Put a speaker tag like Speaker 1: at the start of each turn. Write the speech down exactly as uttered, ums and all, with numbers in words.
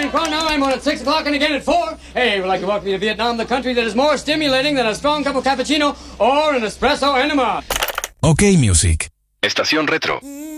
Speaker 1: Bangkok now. I'm on at six o'clock and again at four. Hey, we'd like to welcome you to Vietnam, the country that is more stimulating than a strong cup of cappuccino or an espresso enema.
Speaker 2: OK Music.
Speaker 3: Estación Retro.